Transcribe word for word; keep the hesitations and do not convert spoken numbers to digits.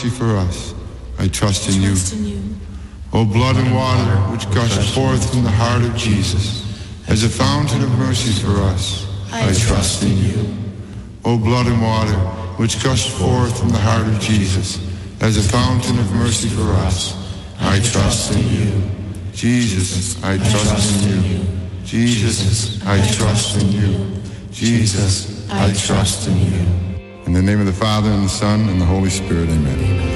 mercy for us, I trust in you. Trust in you. O blood and water which gushed forth from the heart of Jesus, as a fountain of mercy for us, I trust in you. O blood and water which gushed forth from the heart of Jesus, as a fountain of mercy for us, I trust in you. Jesus, I trust in you. Jesus, I trust in you. Jesus, I trust in you. In the name of the Father, and the Son, and the Holy Spirit, amen.